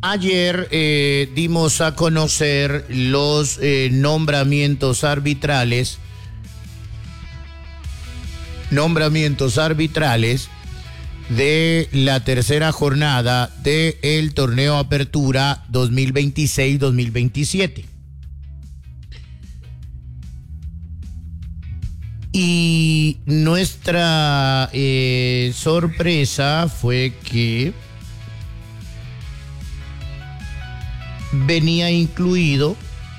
Ayer dimos a conocer los nombramientos arbitrales de la tercera jornada del torneo Apertura 2026-2027. Y nuestra sorpresa fue que venía incluido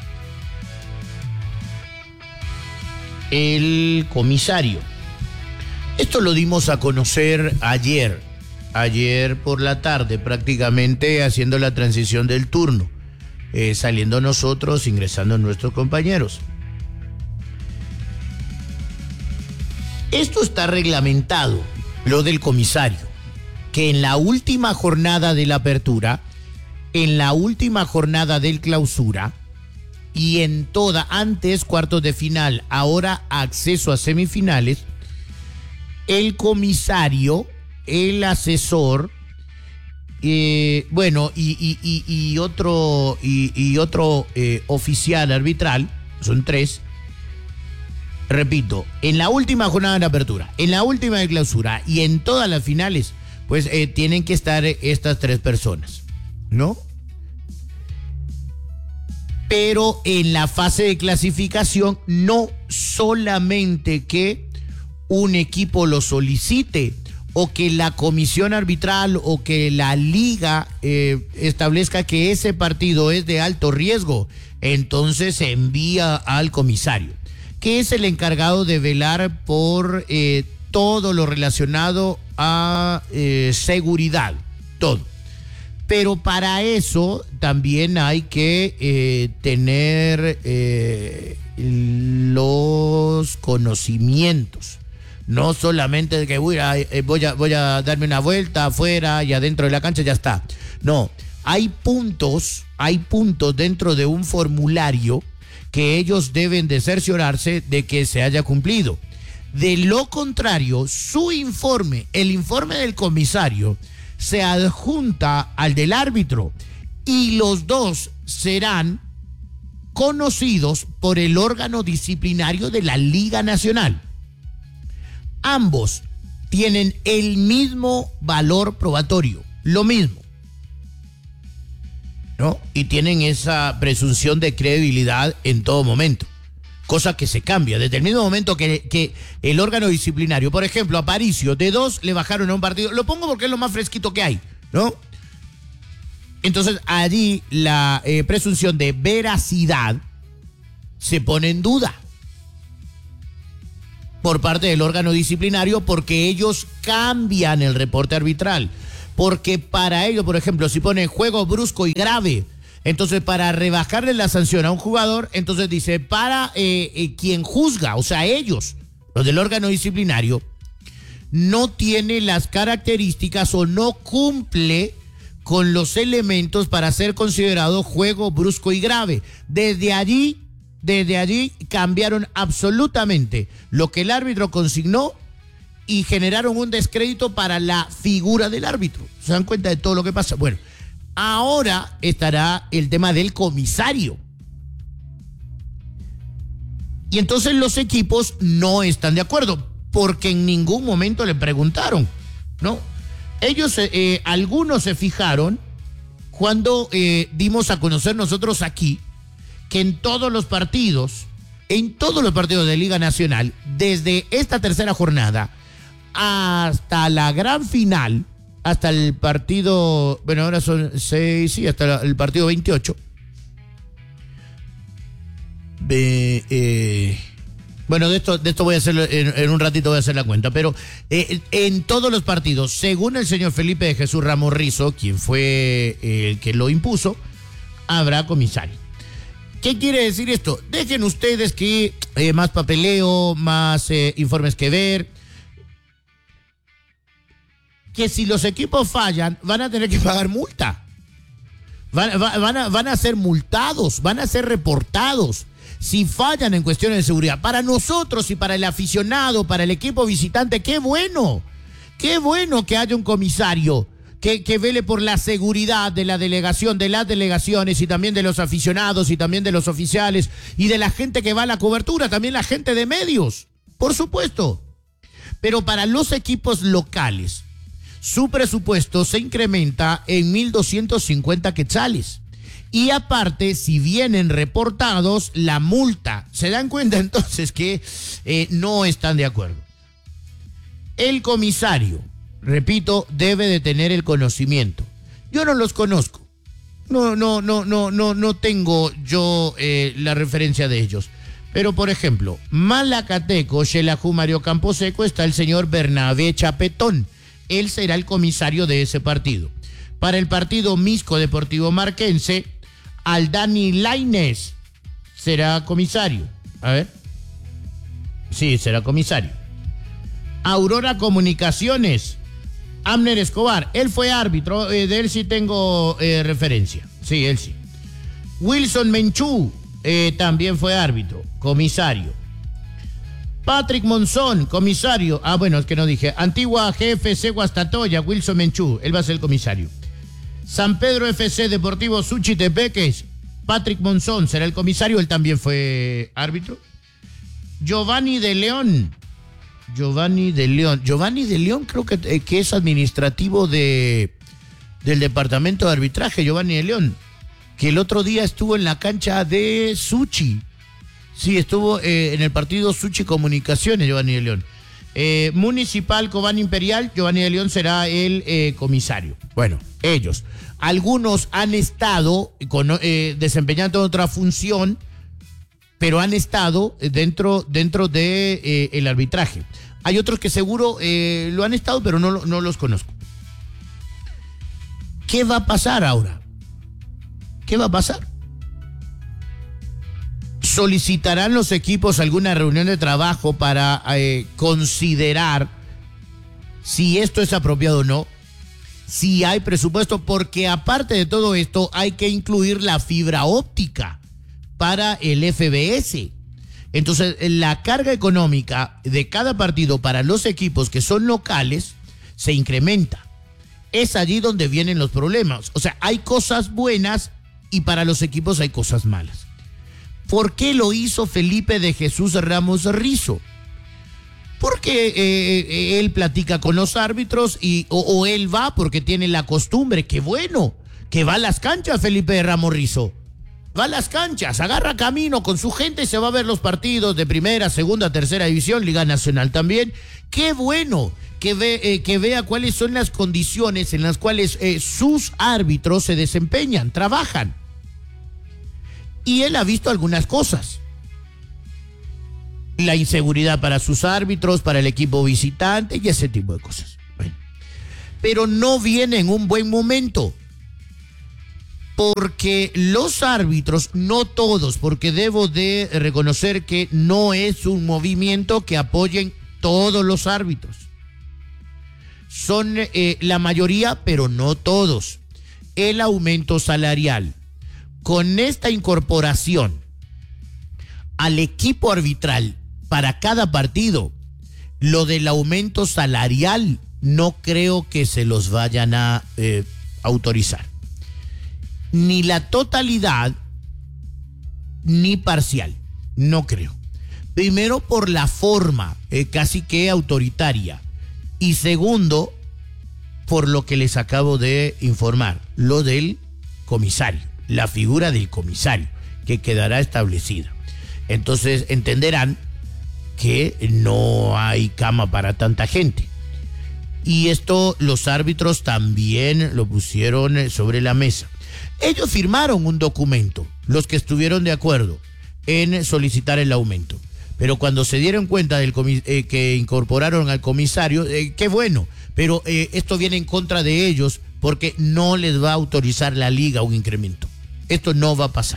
el comisario. Esto lo dimos a conocer ayer por la tarde, prácticamente haciendo la transición del turno, saliendo nosotros, ingresando nuestros compañeros. Esto está reglamentado, lo del comisario, que en la última jornada de la apertura, en la última jornada del clausura y en toda, antes cuartos de final, ahora acceso a semifinales, el comisario, el asesor, y otro oficial arbitral, son tres. Repito, en la última jornada de apertura, en la última de clausura y en todas las finales, pues tienen que estar estas tres personas, ¿no? Pero en la fase de clasificación, no solamente que un equipo lo solicite o que la comisión arbitral o que la liga establezca que ese partido es de alto riesgo, entonces se envía al comisario, que es el encargado de velar por todo lo relacionado a seguridad, todo. Pero para eso también hay que tener los conocimientos. No solamente de que voy a darme una vuelta afuera y adentro de la cancha ya está. No, hay puntos dentro de un formulario que ellos deben de cerciorarse de que se haya cumplido. De lo contrario, su informe, el informe del comisario, se adjunta al del árbitro y los dos serán conocidos por el órgano disciplinario de la Liga Nacional. Ambos tienen el mismo valor probatorio, lo mismo, ¿no? Y tienen esa presunción de credibilidad en todo momento, cosa que se cambia desde el mismo momento que el órgano disciplinario. Por ejemplo, a Aparicio, de 2 le bajaron a un partido. Lo pongo porque es lo más fresquito que hay, ¿no? Entonces, allí la presunción de veracidad se pone en duda por parte del órgano disciplinario, porque ellos cambian el reporte arbitral. Porque para ellos, por ejemplo, si ponen juego brusco y grave, entonces para rebajarle la sanción a un jugador, entonces dice, para quien juzga, o sea, ellos, los del órgano disciplinario, no tiene las características o no cumple con los elementos para ser considerado juego brusco y grave. Desde allí cambiaron absolutamente lo que el árbitro consignó y generaron un descrédito para la figura del árbitro. ¿Se dan cuenta de todo lo que pasa? Bueno, ahora estará el tema del comisario. Y entonces los equipos no están de acuerdo, porque en ningún momento le preguntaron, ¿no? Ellos, algunos se fijaron cuando dimos a conocer nosotros aquí que en todos los partidos de Liga Nacional, desde esta tercera jornada hasta la gran final, hasta el partido, bueno, ahora son 6, sí, hasta el partido 28. Bueno, de esto voy a hacerlo, en un ratito voy a hacer la cuenta, pero en todos los partidos, según el señor Felipe de Jesús Ramos Rizo, quien fue el que lo impuso, habrá comisario. ¿Qué quiere decir esto? Dejen ustedes que más papeleo, más informes que ver, que si los equipos fallan, van a tener que pagar multa. Van a ser multados, van a ser reportados si fallan en cuestiones de seguridad. Para nosotros y para el aficionado, para el equipo visitante, qué bueno que haya un comisario que vele por la seguridad de la delegación, de las delegaciones y también de los aficionados y también de los oficiales y de la gente que va a la cobertura, también la gente de medios, por supuesto. Pero para los equipos locales, su presupuesto se incrementa en 1.250 quetzales. Y aparte, si vienen reportados, la multa. ¿Se dan cuenta entonces que no están de acuerdo? El comisario, repito, debe de tener el conocimiento. Yo no los conozco. No tengo yo la referencia de ellos. Pero, por ejemplo, Malacateco, Xelajú, Mario Camposeco, está el señor Bernabé Chapetón. Él será el comisario de ese partido. Para el partido Misco Deportivo Marquense, Aldani Lainez será comisario. A ver. Sí, será comisario. Aurora Comunicaciones, Amner Escobar. Él fue árbitro, de él sí tengo referencia. Sí, él sí. Wilson Menchú, también fue árbitro, comisario. Patrick Monzón, comisario. Ah, bueno, es que no dije. Antigua GFC Guastatoya, Wilson Menchú, él va a ser el comisario. San Pedro FC Deportivo Suchitepeques, Patrick Monzón será el comisario, él también fue árbitro. Giovanni de León creo que es administrativo del departamento de arbitraje, Giovanni de León, que el otro día estuvo en la cancha de Suchi. Sí, estuvo en el partido Suchi Comunicaciones, Giovanni de León. Municipal Cobán Imperial, Giovanni de León será el comisario. Bueno, ellos. Algunos han estado desempeñando otra función, pero han estado dentro de el arbitraje. Hay otros que seguro lo han estado, pero no los conozco. ¿Qué va a pasar ahora? ¿Qué va a pasar? ¿Solicitarán los equipos alguna reunión de trabajo para considerar si esto es apropiado o no? Si hay presupuesto, porque aparte de todo esto hay que incluir la fibra óptica para el FBS. Entonces, la carga económica de cada partido para los equipos que son locales se incrementa. Es allí donde vienen los problemas. O sea, hay cosas buenas y para los equipos hay cosas malas. ¿Por qué lo hizo Felipe de Jesús Ramos Rizo? Porque él platica con los árbitros o él va porque tiene la costumbre. ¡Qué bueno! Que va a las canchas Felipe de Ramos Rizo. Va a las canchas, agarra camino con su gente y se va a ver los partidos de primera, segunda, tercera división, Liga Nacional también. ¡Qué bueno! Que vea cuáles son las condiciones en las cuales sus árbitros se desempeñan, trabajan. Y él ha visto algunas cosas. La inseguridad para sus árbitros, para el equipo visitante y ese tipo de cosas. Bueno, pero no viene en un buen momento. Porque los árbitros, no todos, porque debo de reconocer que no es un movimiento que apoyen todos los árbitros. Son la mayoría, pero no todos. El aumento salarial. Con esta incorporación al equipo arbitral para cada partido, lo del aumento salarial no creo que se los vayan a autorizar. Ni la totalidad, ni parcial, no creo. Primero por la forma casi que autoritaria y segundo por lo que les acabo de informar, lo del comisario, la figura del comisario que quedará establecida. Entonces entenderán que no hay cama para tanta gente. Y esto los árbitros también lo pusieron sobre la mesa. Ellos firmaron un documento, los que estuvieron de acuerdo en solicitar el aumento. Pero cuando se dieron cuenta que incorporaron al comisario, qué bueno, pero esto viene en contra de ellos porque no les va a autorizar la liga un incremento. Esto no va a pasar.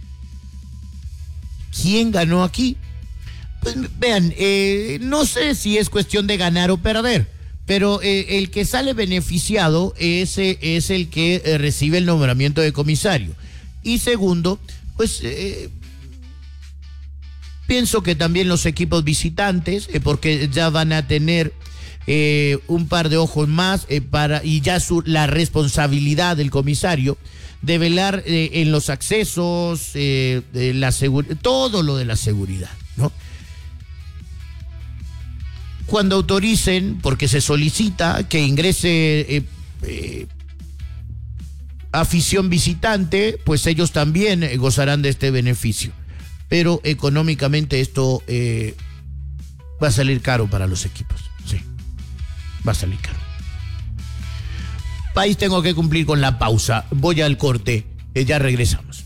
¿Quién ganó aquí? Pues vean, no sé si es cuestión de ganar o perder, pero el que sale beneficiado es el que recibe el nombramiento de comisario. Y segundo, pues pienso que también los equipos visitantes, porque ya van a tener, un par de ojos más y ya la responsabilidad del comisario de velar en los accesos, todo lo de la seguridad, ¿no? Cuando autoricen, porque se solicita que ingrese afición visitante, pues ellos también gozarán de este beneficio. Pero económicamente esto va a salir caro para los equipos. Sí, va a salir caro. País, tengo que cumplir con la pausa. Voy al corte. Ya regresamos.